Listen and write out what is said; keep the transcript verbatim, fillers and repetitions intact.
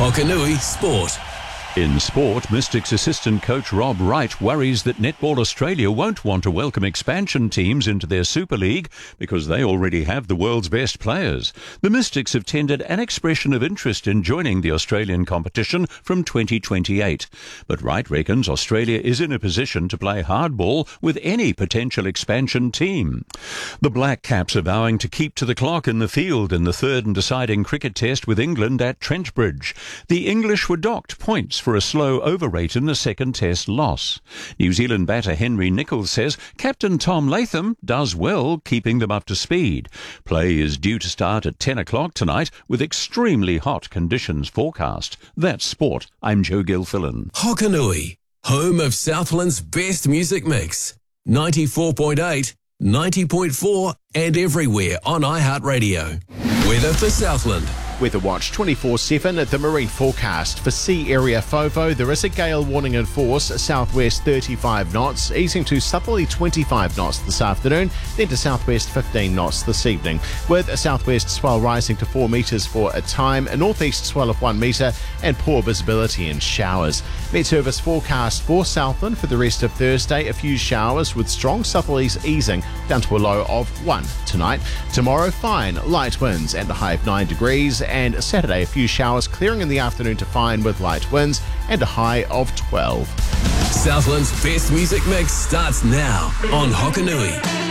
Hokanui Sport. In sport, Mystics assistant coach Rob Wright worries that Netball Australia won't want to welcome expansion teams into their Super League because they already have the world's best players. The Mystics have tendered an expression of interest in joining the Australian competition from twenty twenty-eight. But Wright reckons Australia is in a position to play hardball with any potential expansion team. The Black Caps are vowing to keep to the clock in the field in the third and deciding cricket test with England at Trentbridge. The English were docked points for a slow over rate in the second test loss. New Zealand batter Henry Nicholls says Captain Tom Latham does well keeping them up to speed. Play is due to start at ten o'clock tonight with extremely hot conditions forecast. That's sport. I'm Joe Gilfillan. Hokanui, home of Southland's best music mix. ninety-four point eight, ninety point four and everywhere on iHeartRadio. Weather for Southland. Weather Watch twenty-four seven at the marine forecast. For sea area FOVO, there is a gale warning in force, southwest thirty-five knots, easing to southerly twenty-five knots this afternoon, then to southwest fifteen knots this evening, with a southwest swell rising to four metres for a time, a northeast swell of one metre, and poor visibility and showers. Met Service forecast for Southland for the rest of Thursday, a few showers with strong southerlies easing down to a low of one tonight. Tomorrow, fine, light winds and a high of nine degrees. And Saturday, a few showers clearing in the afternoon to fine with light winds and a high of twelve. Southland's best music mix starts now on Hokanui.